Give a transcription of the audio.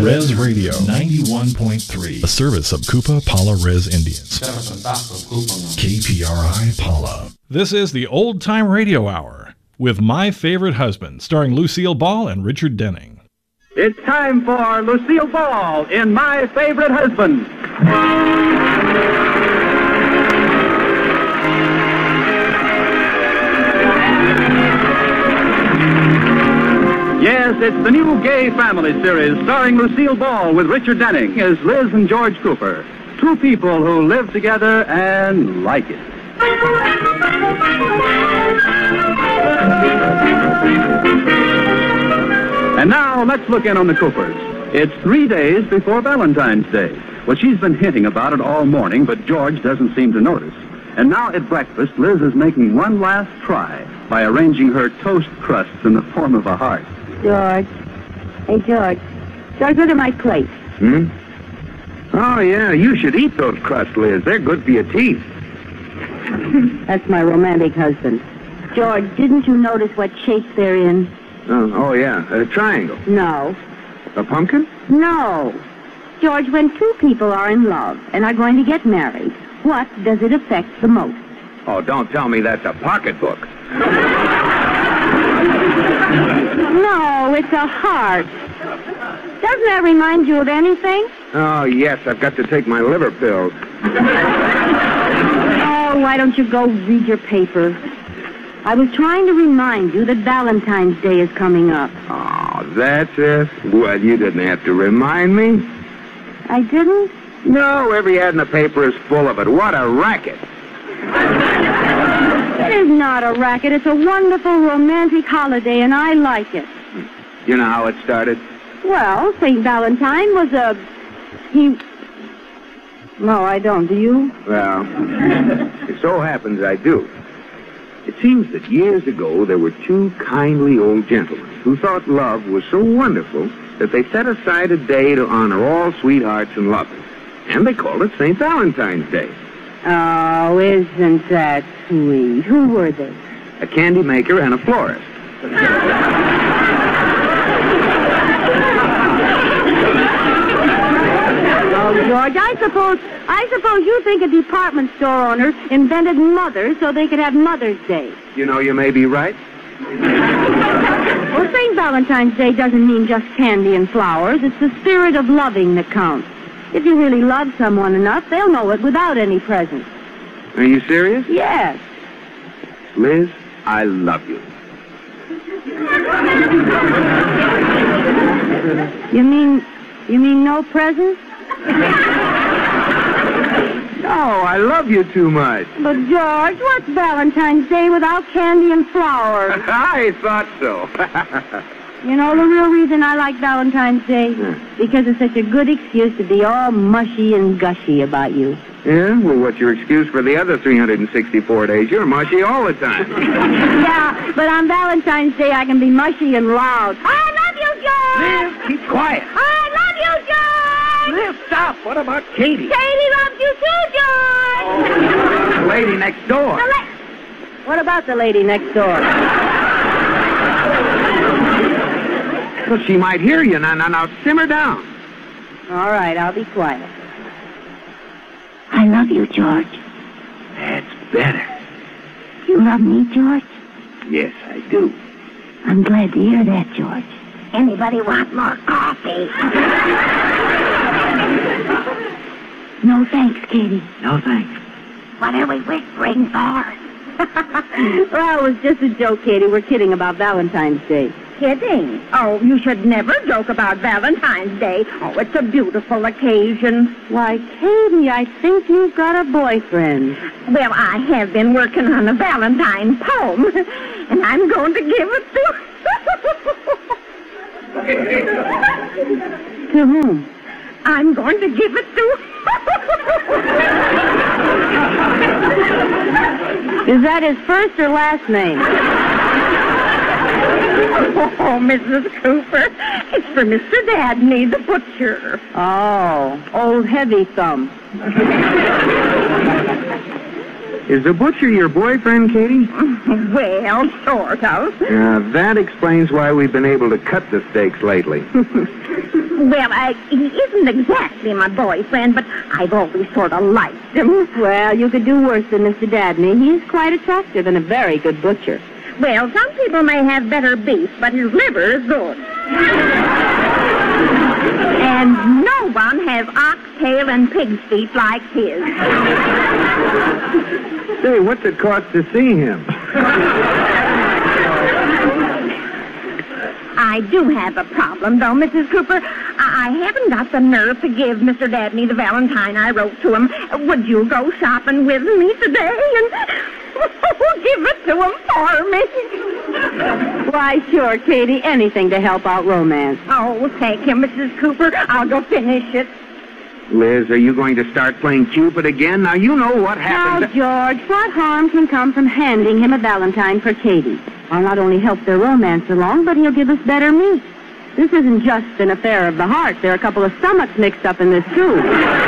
Res Radio 91.3, a service of Koopa Pala Res Indians. KPRI Pala. This is the Old Time Radio Hour with My Favorite Husband, starring Lucille Ball and Richard Denning. It's time for Lucille Ball in My Favorite Husband. Yes, it's the new Gay Family series starring Lucille Ball with Richard Denning as Liz and George Cooper. Two people who live together and like it. And now, let's look in on the Coopers. It's 3 days before Valentine's Day. Well, she's been hinting about it all morning, but George doesn't seem to notice. And now at breakfast, Liz is making one last try by arranging her toast crusts in the form of a heart. George. Hey, George. George, look at my plate. Hmm? Oh, yeah, you should eat those crusts, Liz. They're good for your teeth. That's my romantic husband. George, didn't you notice what shape they're in? Oh, yeah, a triangle. No. A pumpkin? No. George, when two people are in love and are going to get married, what does it affect the most? Oh, don't tell me that's a pocketbook. No, it's a heart. Doesn't that remind you of anything? Oh, yes, I've got to take my liver pills. Oh, why don't you go read your paper? I was trying to remind you that Valentine's Day is coming up. Oh, that's it? Well, you didn't have to remind me. I didn't? No, every ad in the paper is full of it. What a racket. It is not a racket. It's a wonderful romantic holiday, and I like it. You know how it started? Well, St. Valentine was No, I don't. Do you? Well, it so happens I do. It seems that years ago there were two kindly old gentlemen who thought love was so wonderful that they set aside a day to honor all sweethearts and lovers. And they called it St. Valentine's Day. Oh, isn't that sweet? Who were they? A candy maker and a florist. Oh, George, I suppose you think a department store owner invented Mother so they could have Mother's Day. You know, you may be right. Well, St. Valentine's Day doesn't mean just candy and flowers. It's the spirit of loving that counts. If you really love someone enough, they'll know it without any presents. Are you serious? Yes. Liz, I love you. You mean no presents? No, I love you too much. But, George, what's Valentine's Day without candy and flowers? I thought so. You know the real reason I like Valentine's Day? Because it's such a good excuse to be all mushy and gushy about you. Yeah? Well, what's your excuse for the other 364 days? You're mushy all the time. Yeah, but on Valentine's Day I can be mushy and loud. I love you, George! Liz, keep quiet. I love you, George! Liz, stop. What about Katie? Katie loves you too, George! Oh, the lady next door. What about the lady next door? Well, she might hear you. Now, simmer down. All right, I'll be quiet. I love you, George. That's better. You love me, George? Yes, I do. I'm glad to hear that, George. Anybody want more coffee? No thanks, Katie. No, thanks. What are we whispering for? Well, it was just a joke, Katie. We're kidding about Valentine's Day. Kidding? Oh, you should never joke about Valentine's Day. Oh, it's a beautiful occasion. Why, Katie, I think you've got a boyfriend. Well, I have been working on a Valentine poem, and I'm going to give it to... To whom? I'm going to give it to... Is that his first or last name? Oh, Mrs. Cooper, it's for Mr. Dabney, the butcher. Oh, old heavy thumb. Is the butcher your boyfriend, Katie? Well, sort of. That explains why we've been able to cut the steaks lately. Well, he isn't exactly my boyfriend, but I've always sort of liked him. Well, you could do worse than Mr. Dabney. He's quite attractive and a very good butcher. Well, some people may have better beef, but his liver is good. And no one has oxtail and pig's feet like his. Say, what's it cost to see him? I do have a problem, though, Mrs. Cooper. I haven't got the nerve to give Mr. Dabney the valentine I wrote to him. Would you go shopping with me today and give it to him for me? Why, sure, Katie. Anything to help out romance. Oh, thank you, Mrs. Cooper. I'll go finish it. Liz, are you going to start playing Cupid again? Now, you know what Now, happened. George, what harm can come from handing him a valentine for Katie? I'll not only help their romance along, but he'll give us better meat. This isn't just an affair of the heart. There are a couple of stomachs mixed up in this, too.